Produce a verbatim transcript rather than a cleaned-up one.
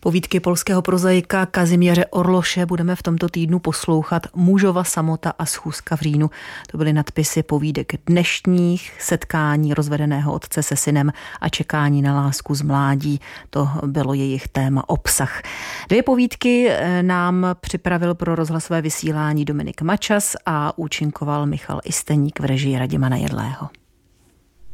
Povídky polského prozaika Kazimierze Orloše budeme v tomto týdnu poslouchat. Mužova samota a schůzka v říjnu. To byly nadpisy povídek dnešních, setkání rozvedeného otce se synem a čekání na lásku z mládí. To bylo jejich téma, obsah. Dvě povídky nám připravil pro rozhlasové vysílání Dominik Mačas a účinkoval Michal Isteník v režii Radima Nejedlého.